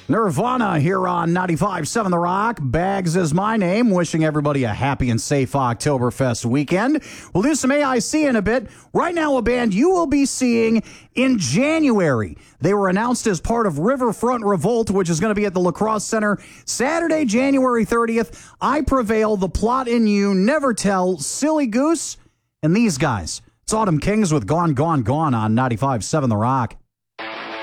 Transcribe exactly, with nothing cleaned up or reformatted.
Nirvana here on ninety-five point seven The Rock. Bags is my name. Wishing everybody a happy and safe Oktoberfest weekend. We'll do some A I C in a bit. Right now, a band you will be seeing in January. They were announced as part of Riverfront Revolt, which is going to be at the La Crosse Center Saturday, January thirtieth. I Prevail, The Plot in You, Never Tell, Silly Goose, and these guys. It's Autumn Kings with Gone, Gone, Gone on ninety-five point seven The Rock.